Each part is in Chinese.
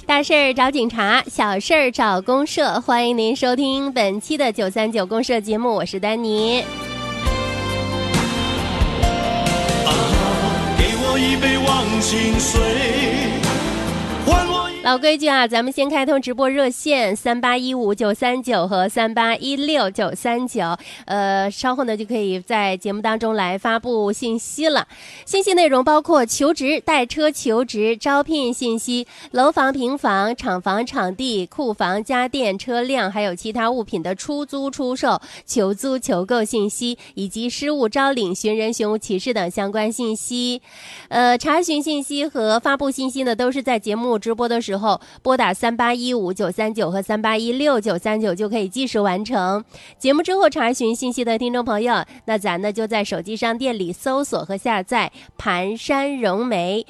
大事儿找警察，小事儿找公社，欢迎您收听本期的939公社节目，我是丹妮。 给我一杯忘情水，还我老规矩啊，咱们先开通直播热线3815-939和3816-939，稍后呢就可以在节目当中来发布信息了。信息内容包括求职、带车求职、招聘信息、楼房、平房、厂房、场地、库房、家电、车辆，还有其他物品的出租、出售、求租、求购信息，以及失物招领、寻人、寻物启事等相关信息。查询信息和发布信息呢，都是在节目直播的时候拨打3815-939和3816-939就可以即时完成。节目之后查询信息的听众朋友，那咱呢就在手机商店里搜索和下载盘山融媒，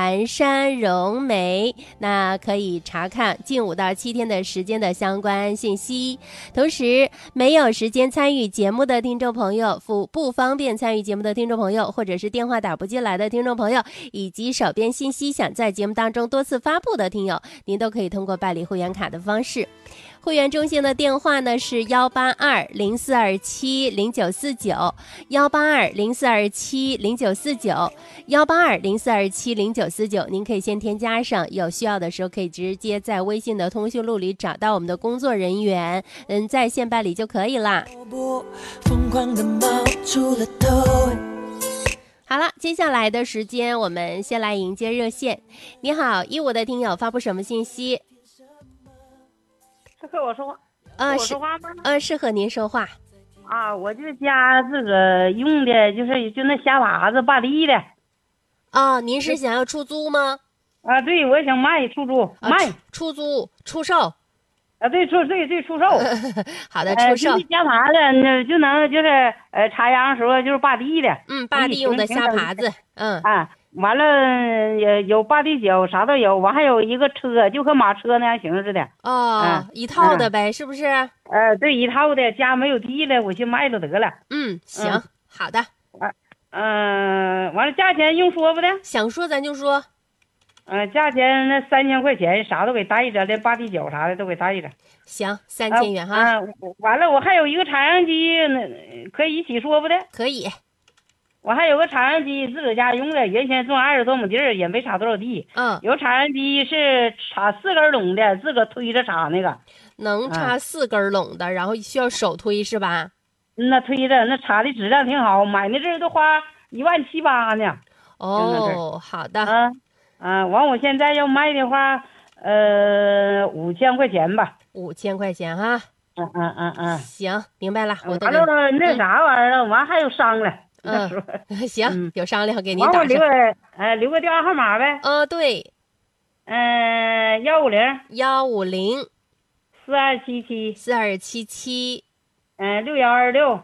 那可以查看近5到7天的时间的相关信息。同时没有时间参与节目的听众朋友，不方便参与节目的听众朋友，或者是电话打不进来的听众朋友，以及手边信息想在节目当中多次发布的听友，您都可以通过办理会员卡的方式。会员中心的电话呢是182-0427-0949 182-0427-0949 182-0427-0949，您可以先添加上，有需要的时候可以直接在微信的通讯录里找到我们的工作人员，在线办理就可以啦。 疯狂地冒出了头。 好了，接下来的时间我们先来迎接热线。你好，15的听友发布什么信息？ 是和我说话？我说话吗？ 是和您说话。 啊，我就家这个用的就那虾爬子坝地的。 哦，您是想要出租吗？ 啊，对，我想卖出租，卖出租出售。 啊，对，出售。 好的，出售。 虾爬子那就能就是插秧的时候就是坝地的。 坝地用的虾爬子。 完了也有坝地脚，啥都有。完还有一个车，就和马车那样形似的。 一套的呗，是不是？ 对，一套的。家没有地了，我去卖了得了。 行，好的。 完了价钱用说不的？ 想说咱就说。 价钱那3000块钱，啥都给带着，连坝地脚啥的都给带着。 行，3000元哈。 完了，我还有一个插秧机，可以一起说不的？ 可以。 我还有个插秧机，自个家用的，原先种20多亩地儿，也没插多少地。有插秧机是插4根垄的，自个推着插那个。 能插4根垄的，然后需要手推是吧？ 那推着，那插的质量挺好，买那阵都花1.7万8呢。 好的。 完我现在要卖的话，5000块钱吧。 5000块钱哈。行，明白了。我完了那啥玩意儿了，完还有商量。 行，有商量给您打上。 留个电话号码呗。 对。 150 4277 6126。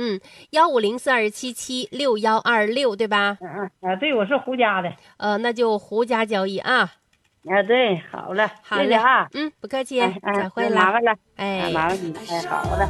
15042776126，对吧？ 对，我是胡家的。 那就胡家交易啊。 对，好了， 好嘞谢谢啊。 不客气，再会了。 麻烦了。 麻烦你。好的。